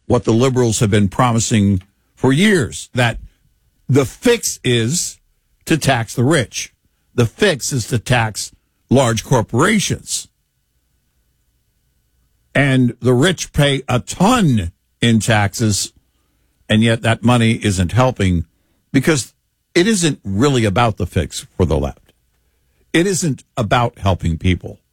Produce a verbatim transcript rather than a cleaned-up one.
what the liberals have been promising for years, that the fix is to tax the rich. The fix is to tax large corporations. And the rich pay a ton in taxes, and yet that money isn't helping because it isn't really about the fix for the left. It isn't about helping people.